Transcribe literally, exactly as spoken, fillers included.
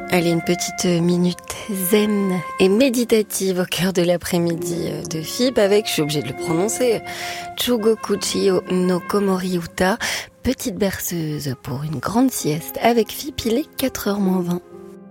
Allez, une petite minute zen et méditative au cœur de l'après-midi de F I B avec, je suis obligée de le prononcer, Chugokuchi no Komori Uta, petite berceuse pour une grande sieste avec F I B, il est quatre heures moins vingt.